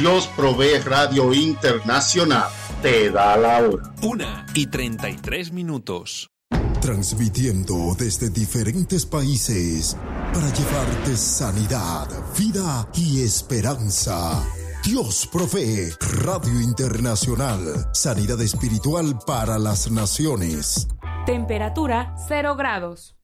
Dios Provee Radio Internacional te da la hora. 1:33. Transmitiendo desde diferentes países para llevarte sanidad, vida y esperanza. Dios Provee Radio Internacional. Sanidad espiritual para las naciones. Temperatura 0 grados.